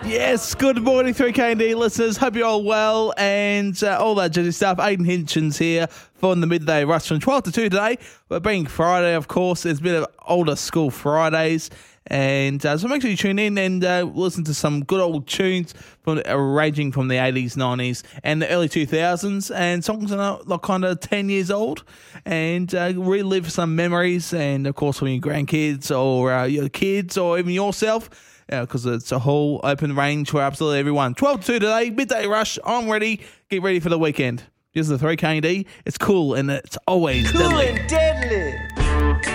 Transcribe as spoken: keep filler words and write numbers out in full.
Yes, good morning, three K and D listeners. Hope you're all well and uh, all that jazzy stuff. Aidan Hitchens here for the Midday Rush from twelve to two today. But being Friday, of course, it's a bit of older school Fridays. And uh, so make sure you tune in and uh, listen to some good old tunes from uh, ranging from the eighties, nineties and the early two thousands, and songs that are like kind of ten years old, and uh, relive some memories, and of course from your grandkids or uh, your kids or even yourself, because uh, it's a whole open range for absolutely everyone. twelve to two today, Midday Rush. I'm ready. Get ready for the weekend. This is the three K and D. It's cool and it's always cool deadly. and deadly.